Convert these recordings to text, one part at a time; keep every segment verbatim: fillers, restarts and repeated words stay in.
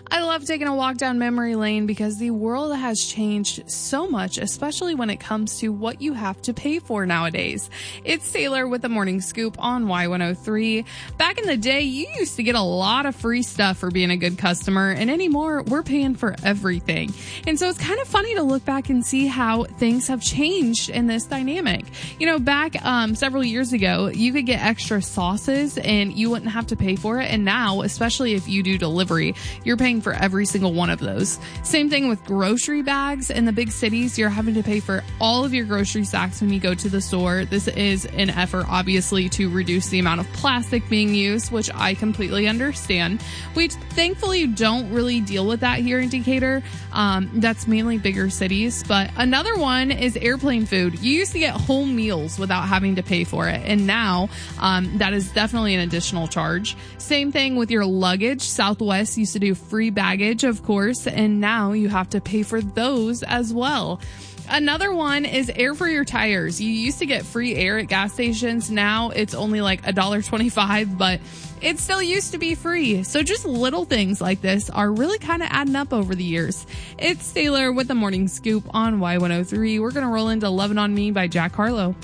I love taking a walk down memory lane because the world has changed so much, especially when it comes to what you have to pay for nowadays. It's Taylor with the Morning Scoop on Y one oh three. Back in the day, you used to get a lot of free stuff for being a good customer, and anymore, we're paying for everything. And so it's kind of funny to look back and see how things have changed in this dynamic. You know, back um, several years ago, you could get extra sauces and you wouldn't have to pay for it. And now, especially if you do delivery, you're paying for every single one of those. Same thing with grocery bags in the big cities. You're having to pay for all of your grocery sacks when you go to the store. This is an effort, obviously, to reduce the amount of plastic being used, which I completely understand. We thankfully don't really deal with that here in Decatur. Um, that's mainly bigger cities. But another one is airplane food. You used to get whole meals without having to pay for it. And now um, that is definitely an additional charge. Same thing with your luggage. Southwest used to do free baggage, of course, and now you have to pay for those as well. Another one is air for your tires. You used to get free air at gas stations. Now it's only like one dollar twenty-five, but it still used to be free. So just little things like this are really kind of adding up over the years. It's Taylor with the Morning Scoop on Y one oh three. We're going to roll into Lovin' on Me by Jack Harlow.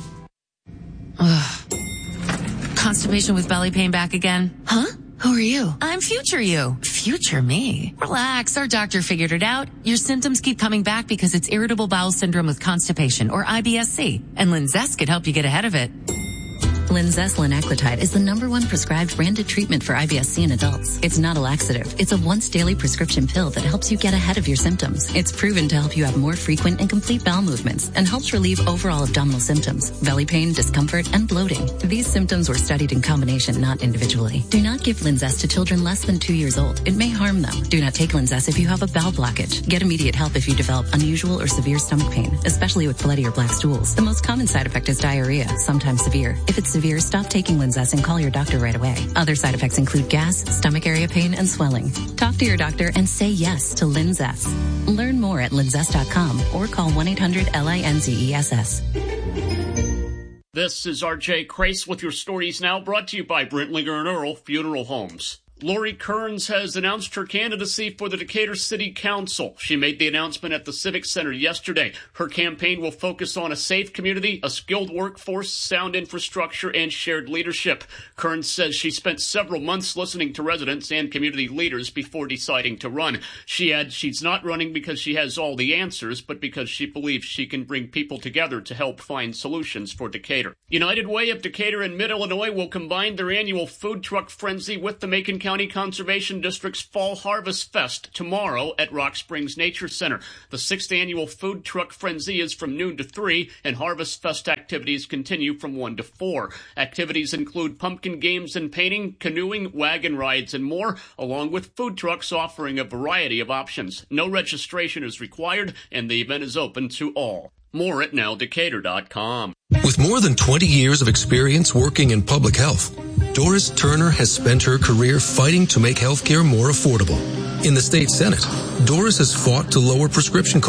Ugh. Constipation with belly pain back again? Huh? Who are you? I'm future you. Future me? Relax, our doctor figured it out. Your symptoms keep coming back because it's irritable bowel syndrome with constipation, or I B S C, and Linzess could help you get ahead of it. Linzess linaclotide is the number one prescribed branded treatment for I B S C in adults. It's not a laxative. It's a once daily prescription pill that helps you get ahead of your symptoms. It's proven to help you have more frequent and complete bowel movements and helps relieve overall abdominal symptoms, belly pain, discomfort, and bloating. These symptoms were studied in combination, not individually. Do not give Linzess to children less than two years old. It may harm them. Do not take Linzess if you have a bowel blockage. Get immediate help if you develop unusual or severe stomach pain, especially with bloody or black stools. The most common side effect is diarrhea, sometimes severe. If it's severe, stop taking Linzess and call your doctor right away. Other side effects include gas, stomach area pain, and swelling. Talk to your doctor and say yes to Linzess. Learn more at linzess dot com or call one eight hundred L I N Z E S S. This is R J Crace with your stories now, brought to you by Brentlinger and Earl Funeral Homes. Lori Kearns has announced her candidacy for the Decatur City Council. She made the announcement at the Civic Center yesterday. Her campaign will focus on a safe community, a skilled workforce, sound infrastructure, and shared leadership. Kearns says she spent several months listening to residents and community leaders before deciding to run. She adds she's not running because she has all the answers, but because she believes she can bring people together to help find solutions for Decatur. United Way of Decatur and Mid-Illinois will combine their annual food truck frenzy with the Macon County County Conservation District's Fall Harvest Fest tomorrow at Rock Springs Nature Center. The sixth annual Food Truck Frenzy is from noon to three, and Harvest Fest activities continue from one to four. Activities include pumpkin games and painting, canoeing, wagon rides, and more, along with food trucks offering a variety of options. No registration is required, and the event is open to all. More at now decatur dot com. With more than twenty years of experience working in public health, Doris Turner has spent her career fighting to make healthcare more affordable. In the state Senate, Doris has fought to lower prescription costs